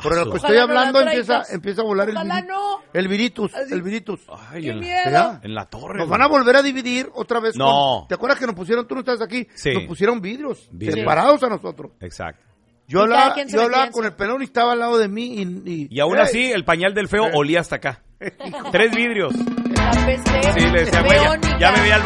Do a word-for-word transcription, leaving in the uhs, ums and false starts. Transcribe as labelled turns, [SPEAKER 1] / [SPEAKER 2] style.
[SPEAKER 1] Por lo que estoy
[SPEAKER 2] Ojalá
[SPEAKER 1] hablando
[SPEAKER 2] no la
[SPEAKER 1] empieza,
[SPEAKER 2] traigas.
[SPEAKER 1] empieza a volar el
[SPEAKER 2] Ojalá
[SPEAKER 1] virus.
[SPEAKER 2] no.
[SPEAKER 1] El viritus,
[SPEAKER 2] Así.
[SPEAKER 1] el viritus.
[SPEAKER 3] Ay,
[SPEAKER 2] ¡Qué
[SPEAKER 3] en,
[SPEAKER 2] miedo!
[SPEAKER 1] ¿Ya?
[SPEAKER 3] en la torre.
[SPEAKER 1] Nos
[SPEAKER 3] güey.
[SPEAKER 1] van a volver a dividir otra vez.
[SPEAKER 3] No.
[SPEAKER 1] con- ¿Te acuerdas que nos pusieron, tú no estás aquí?
[SPEAKER 3] Sí.
[SPEAKER 1] Nos pusieron vidrios,
[SPEAKER 3] Vidrios.
[SPEAKER 1] separados a nosotros.
[SPEAKER 3] Exacto.
[SPEAKER 1] Yo
[SPEAKER 2] Y
[SPEAKER 1] hablaba,
[SPEAKER 2] cada quien se
[SPEAKER 1] yo
[SPEAKER 2] metía
[SPEAKER 1] hablaba
[SPEAKER 2] en
[SPEAKER 1] con
[SPEAKER 2] su-
[SPEAKER 1] el pelón y estaba al lado de mí y... Y,
[SPEAKER 3] Y aún
[SPEAKER 1] ¡Ey!
[SPEAKER 3] así, el pañal del feo olía hasta acá. Tres vidrios.
[SPEAKER 2] La peste
[SPEAKER 3] Sí, le decía, güey, ya,
[SPEAKER 2] peónica.
[SPEAKER 3] ya me veía al